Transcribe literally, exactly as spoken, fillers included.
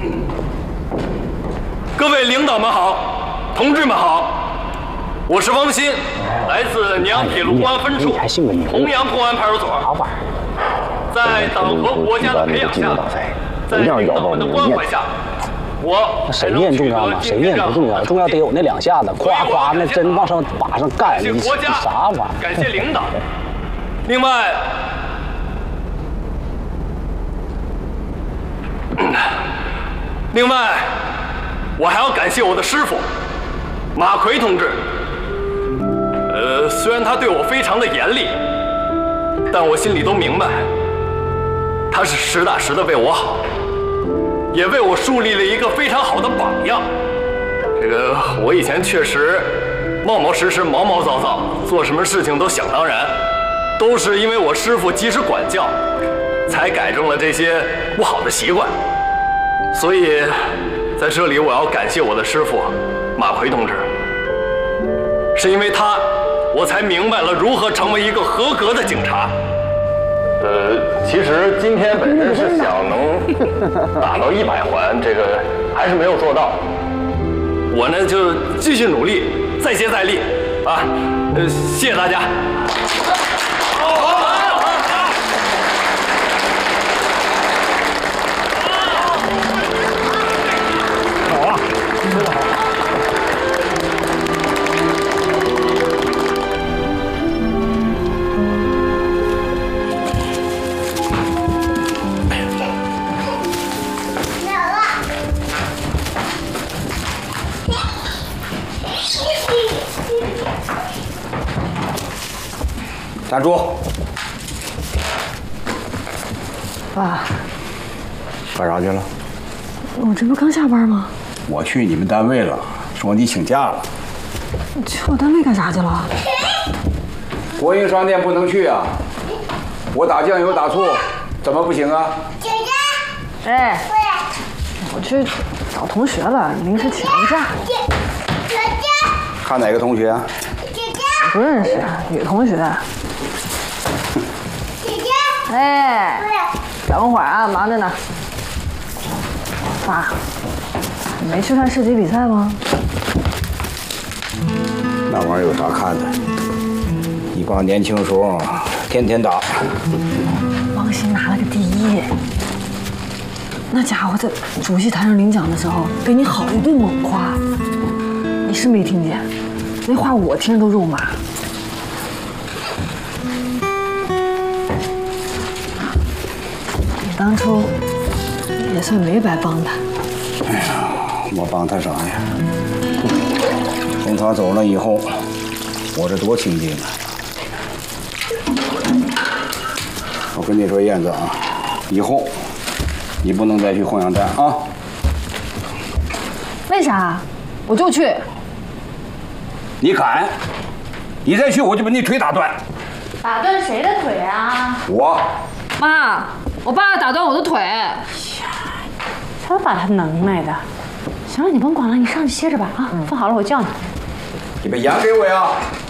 各位领导们好，同志们好，我是汪鑫，来自宁阳铁路公安分处弘阳公安派出所。在党和国家的培养下，在领导们的关怀下，我谁念重要吗？谁念不重要，重要得有那两下子，夸夸那针往上把上干，你啥玩意儿？ 感谢领导。另外，另外，我还要感谢我的师傅马奎同志。呃，虽然他对我非常的严厉，但我心里都明白，他是实打实的为我好，也为我树立了一个非常好的榜样。这个我以前确实冒冒失失、毛毛躁躁，做什么事情都想当然，都是因为我师傅及时管教，才改正了这些不好的习惯。所以，在这里我要感谢我的师傅马奎同志，是因为他，我才明白了如何成为一个合格的警察。呃，其实今天本身是想能打到一百环，这个还是没有做到。我呢就继续努力，再接再厉，啊，呃，谢谢大家。好，好，好， 好啊，真的好。 站住！ 爸， 干啥去了？ 我这不刚下班吗？ 我去你们单位了，说你请假了。 你去我单位干啥去了？ 国营商店不能去啊！我打酱油打醋，怎么不行啊？ 姐姐。哎。我去找同学了，临时请了假。姐姐。 看哪个同学？ 姐姐。不认识，女同学。姐姐。哎。等会儿啊，忙着呢。爸，你没去看市级比赛吗？ 那玩意儿有啥看的？一帮年轻时候天天打。 汪鑫拿了个第一，那家伙在主席台上领奖的时候给你好一顿猛夸，你是没听见？那话我听着都肉麻。你当初也算没白帮他。 哎呀，我帮他啥呀？从他走了以后，我这多清静啊！我跟你说，燕子啊，以后你不能再去弘阳站啊！ 为啥？我就去。 你敢？你再去，我就把你腿打断。 打断谁的腿啊？ 我。 妈，我爸打断我的腿。 瞧把他能耐的。行了，你甭管了，你上去歇着吧啊！饭好了我叫你。 你把盐给我呀。